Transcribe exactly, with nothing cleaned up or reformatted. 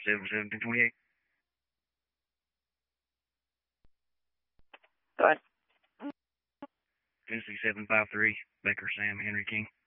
seven seven two eight. Go ahead. Tennessee seven five three, Baker Sam Henry King.